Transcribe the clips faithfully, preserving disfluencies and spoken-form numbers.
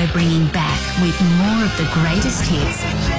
we're bringing back with more of the greatest hits.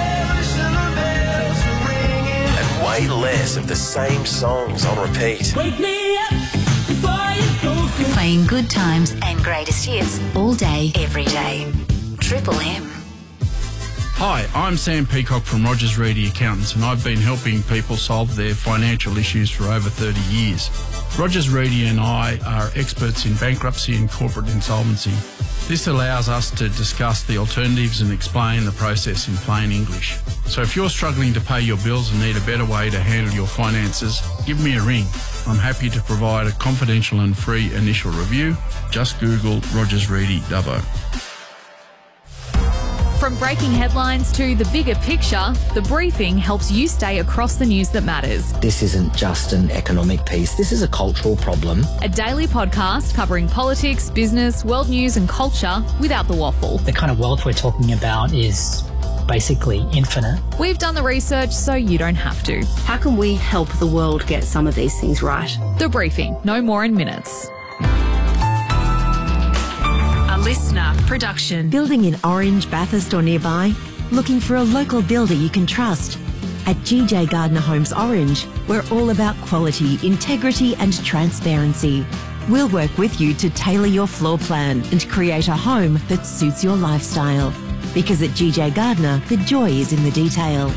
And way less of the same songs on repeat. Wake me up before you go. Playing good times and greatest hits all day, every day. Triple M. Hi, I'm Sam Peacock from Rogers Reedy Accountants, and I've been helping people solve their financial issues for over thirty years. Rogers Reedy and I are experts in bankruptcy and corporate insolvency. This allows us to discuss the alternatives and explain the process in plain English. So if you're struggling to pay your bills and need a better way to handle your finances, give me a ring. I'm happy to provide a confidential and free initial review. Just Google Rogers Reedy Dubbo. From breaking headlines to the bigger picture, The Briefing helps you stay across the news that matters. This isn't just an economic piece, this is a cultural problem. A daily podcast covering politics, business, world news and culture without the waffle. The kind of wealth we're talking about is basically infinite. We've done the research so you don't have to. How can we help the world get some of these things right? The Briefing, no more in minutes. Listener production. Building in Orange, Bathurst or nearby? Looking for a local builder you can trust? At G J Gardner Homes Orange, we're all about quality, integrity and transparency. We'll work with you to tailor your floor plan and create a home that suits your lifestyle. Because at G J Gardner, the joy is in the detail.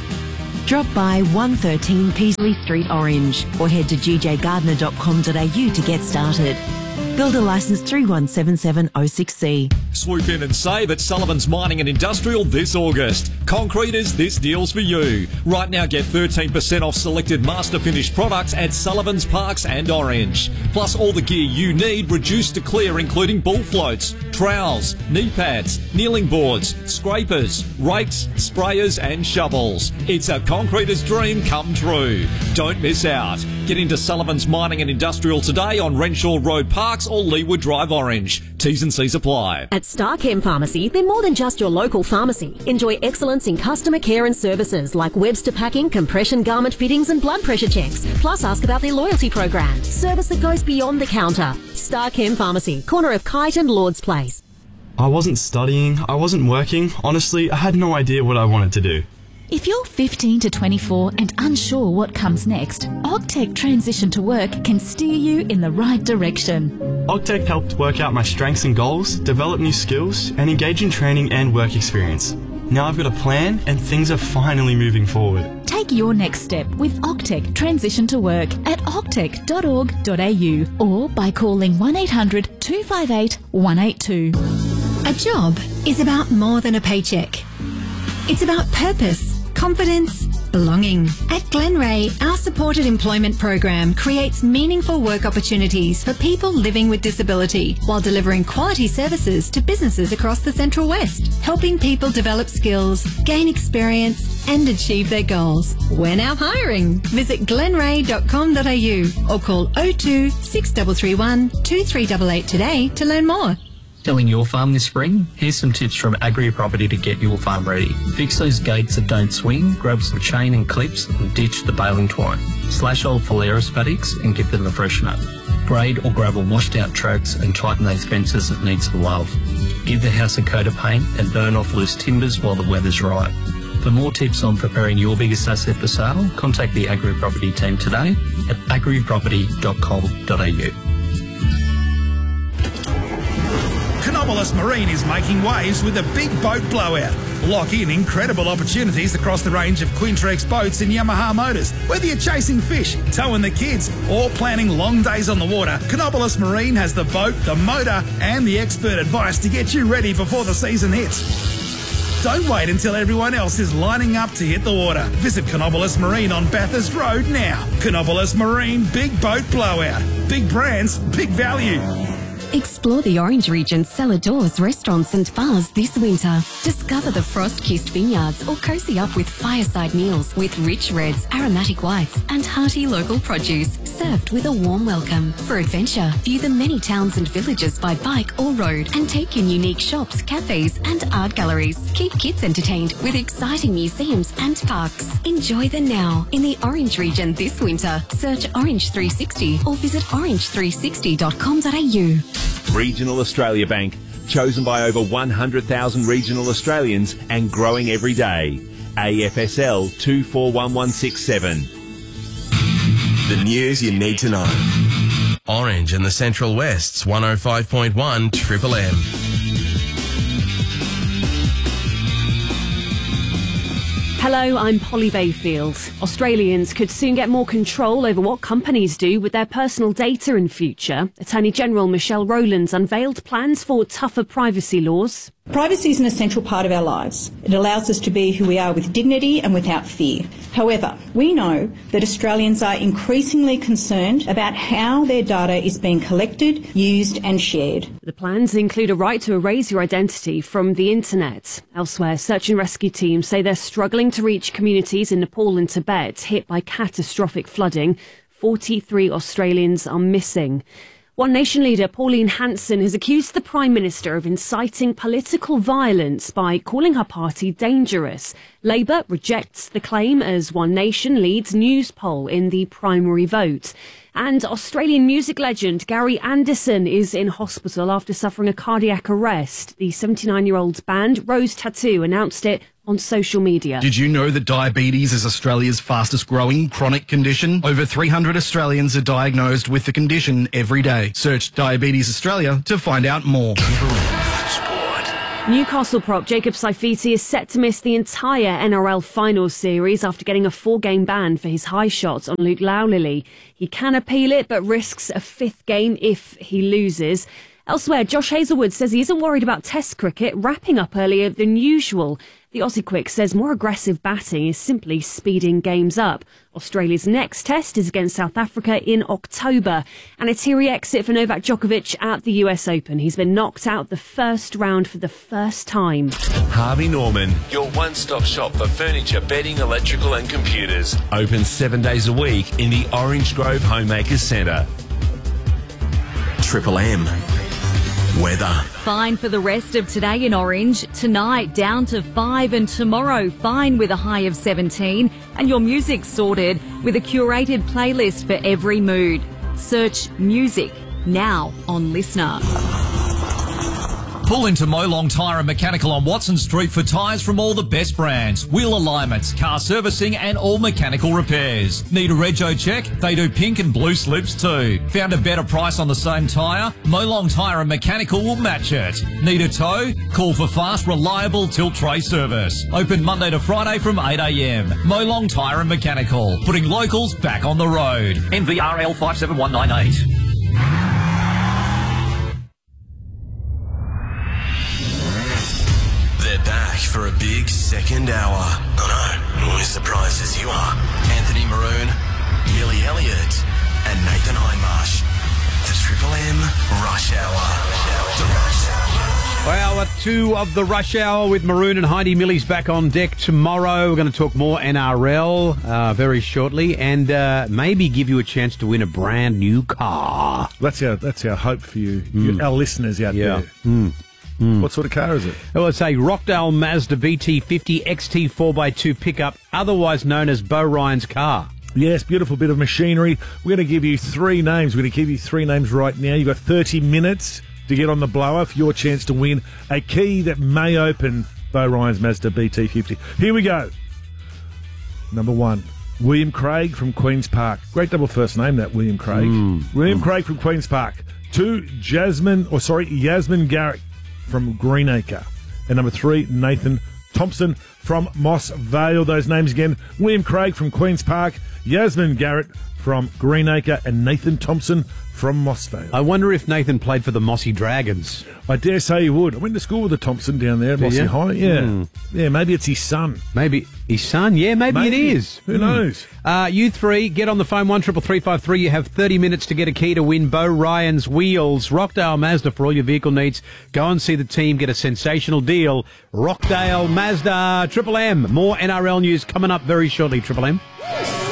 Drop by one thirteen Peasley Street, Orange, or head to g j gardner dot com dot a u to get started. Builder licence three one seven seven oh six C. Swoop in and save at Sullivan's Mining and Industrial this August. Concreters, this deal's for you. Right now get thirteen percent off selected master finished products at Sullivan's Parks and Orange. Plus all the gear you need reduced to clear, including ball floats, trowels, knee pads, kneeling boards, scrapers, rakes, sprayers and shovels. It's a concreter's dream come true. Don't miss out. Get into Sullivan's Mining and Industrial today on Renshaw Road, Parks or Leewood Drive, Orange. T's and C's apply. At Starchem Pharmacy, they're more than just your local pharmacy. Enjoy excellence in customer care and services like Webster packing, compression garment fittings and blood pressure checks. Plus ask about their loyalty program. Service that goes beyond the counter. Starchem Pharmacy, corner of Kite and Lord's Place. I wasn't studying, I wasn't working. Honestly, I had no idea what I wanted to do. If you're fifteen to twenty-four and unsure what comes next, Ogtech Transition to Work can steer you in the right direction. Ogtech helped work out my strengths and goals, develop new skills, and engage in training and work experience. Now I've got a plan and things are finally moving forward. Take your next step with Ogtech Transition to Work at ogtech dot org dot a u or by calling one eight hundred two five eight one eight two. A job is about more than a paycheck. It's about purpose, confidence, belonging. At Glenray, our supported employment program creates meaningful work opportunities for people living with disability while delivering quality services to businesses across the Central West, helping people develop skills, gain experience and achieve their goals. We're now hiring. Visit glenray dot com dot a u or call oh two six three three one two three eight eight today to learn more. Selling your farm this spring? Here's some tips from Agri Property to get your farm ready. Fix those gates that don't swing, grab some chain and clips and ditch the baling twine. Slash old Phalaris paddocks and give them a freshen up. Grade or gravel washed out tracks and tighten those fences that need some love. Give the house a coat of paint and burn off loose timbers while the weather's right. For more tips on preparing your biggest asset for sale, contact the Agri Property team today at agri property dot com dot a u. Canobolas Marine is making waves with a big boat blowout. Lock in incredible opportunities across the range of Quintrex boats and Yamaha motors. Whether you're chasing fish, towing the kids, or planning long days on the water, Canobolas Marine has the boat, the motor, and the expert advice to get you ready before the season hits. Don't wait until everyone else is lining up to hit the water. Visit Canobolas Marine on Bathurst Road now. Canobolas Marine Big Boat Blowout. Big brands, big value. Explore the Orange region's cellar doors, restaurants and bars this winter. Discover the frost-kissed vineyards or cozy up with fireside meals with rich reds, aromatic whites and hearty local produce served with a warm welcome. For adventure, view the many towns and villages by bike or road and take in unique shops, cafes and art galleries. Keep kids entertained with exciting museums and parks. Enjoy the now in the Orange region this winter. Search Orange three sixty or visit orange three sixty dot com dot a u. Regional Australia Bank. chosen by over one hundred thousand regional Australians and growing every day. A F S L two four one one six seven. The news you need to know. Orange in the Central West's one oh five point one Triple M. Hello, I'm Polly Bayfield. Australians could soon get more control over what companies do with their personal data in future. Attorney General Michelle Rowlands unveiled plans for tougher privacy laws. Privacy is an essential part of our lives. It allows us to be who we are with dignity and without fear. However, we know that Australians are increasingly concerned about how their data is being collected, used and shared. The plans include a right to erase your identity from the internet. Elsewhere, search and rescue teams say they're struggling to reach communities in Nepal and Tibet hit by catastrophic flooding. forty-three Australians are missing. One Nation leader Pauline Hanson has accused the Prime Minister of inciting political violence by calling her party dangerous. Labour rejects the claim as One Nation leads News poll in the primary vote. And Australian music legend Gary Anderson is in hospital after suffering a cardiac arrest. The seventy-nine-year-old's band, Rose Tattoo, announced it on social media. Did you know that diabetes is Australia's fastest growing chronic condition? Over three hundred Australians are diagnosed with the condition every day. Search Diabetes Australia to find out more. Newcastle prop Jacob Saifiti is set to miss the entire N R L finals series after getting a four-game ban for his high shots on Luke Laulili. He can appeal it but risks a fifth game if he loses. Elsewhere, Josh Hazelwood says he isn't worried about Test cricket wrapping up earlier than usual. The Aussie Quick says more aggressive batting is simply speeding games up. Australia's next Test is against South Africa in October. And a teary exit for Novak Djokovic at the U S Open. He's been knocked out the first round for the first time. Harvey Norman, your one-stop shop for furniture, bedding, electrical and computers. Open seven days a week in the Orange Grove Homemakers Centre. Triple M. Weather. Fine for the rest of today in Orange. Tonight down to five and tomorrow fine with a high of seventeen. And your music sorted with a curated playlist for every mood. Search music now on Listener. Pull into Molong Tyre and Mechanical on Watson Street for tyres from all the best brands, wheel alignments, car servicing and all mechanical repairs. Need a rego check? They do pink and blue slips too. Found a better price on the same tyre? Molong Tyre and Mechanical will match it. Need a tow? Call for fast, reliable tilt tray service. Open Monday to Friday from eight a m. Molong Tyre and Mechanical, putting locals back on the road. N V R L five seven one nine eight. Back for a big second hour. Oh no, we're as surprised as you are. Anthony Maroon, Millie Elliott, and Nathan Hindmarsh. The Triple M Rush Hour. The Rush Hour. Well, hour two of the Rush Hour with Maroon and Heidi Millie's back on deck tomorrow. We're going to talk more N R L uh, very shortly and uh, maybe give you a chance to win a brand new car. That's our, that's our hope for you, mm. you our listeners out yeah. there. Mm. Mm. What sort of car is it? Well, it's a Rockdale Mazda B T fifty X T four by two pickup, otherwise known as Bo Ryan's car. Yes, beautiful bit of machinery. We're going to give you three names. We're going to give you three names right now. You've got thirty minutes to get on the blower for your chance to win a key that may open Bo Ryan's Mazda B T fifty. Here we go. Number one, William Craig from Queen's Park. Great double first name, that William Craig. Mm. William mm. Craig from Queen's Park. Two, Jasmine, or sorry, Yasmin Garrett from Greenacre. And number three, Nathan Thompson from Moss Vale. Those names again, William Craig from Queen's Park, Yasmin Garrett from Greenacre, and Nathan Thompson from Moss Vale. I wonder if Nathan played for the Mossy Dragons. I dare say he would. I went to school with the Thompson down there at Did Mossy you? High. Yeah. Mm. Yeah, maybe it's his son. Maybe his son? Yeah, maybe, Maybe. it is. Who Mm. knows? Uh, you three, get on the phone, one triple three five three. You have thirty minutes to get a key to win Bo Ryan's wheels. Rockdale Mazda for all your vehicle needs. Go and see the team, get a sensational deal. Rockdale Mazda, Triple M. More N R L news coming up very shortly, Triple M.